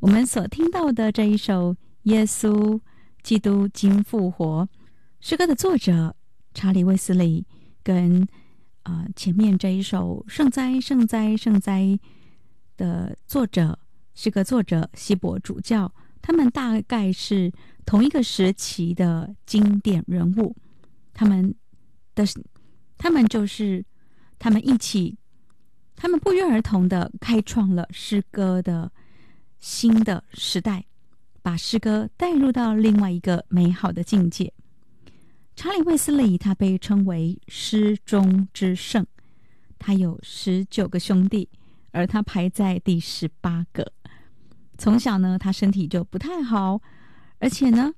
我们所听到的这一首《耶稣基督经复活》诗歌的作者查理·卫斯理，跟前面这一首《圣哉圣哉圣哉》的诗歌作者希伯主教，他们大概是同一个时期的经典人物。他们不约而同的开创了诗歌的新的时代，把诗歌带入到另外一个美好的境界。查理·卫斯理他被称为诗中之圣，他有19个兄弟，而他排在第18个。从小呢，他身体就不太好，而且呢，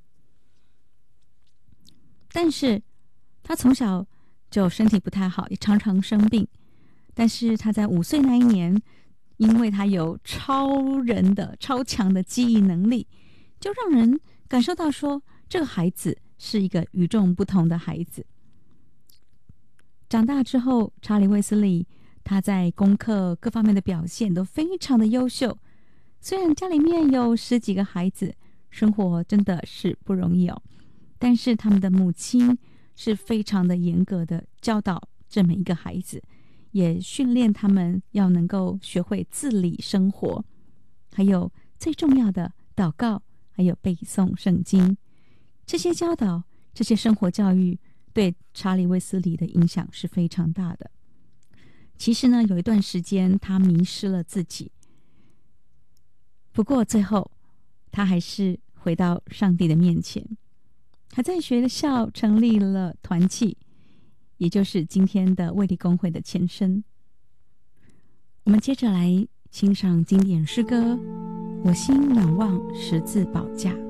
但是他从小就身体不太好，也常常生病。但是他在5岁那一年，因为他有超强的记忆能力，就让人感受到说，这个孩子是一个与众不同的孩子。长大之后，查理·卫斯理他在功课各方面的表现都非常的优秀。虽然家里面有10几个孩子，生活真的是不容易哦，但是他们的母亲是非常的严格的教导这每一个孩子，也训练他们要能够学会自理生活，还有最重要的祷告，还有背诵圣经。这些教导，这些生活教育对查理·卫斯理的影响是非常大的。其实呢，有一段时间他迷失了自己，不过最后他还是回到上帝的面前，还在学校成立了团契，也就是今天的卫理公会的前身。我们接着来欣赏经典诗歌《我心仰望十字宝架》。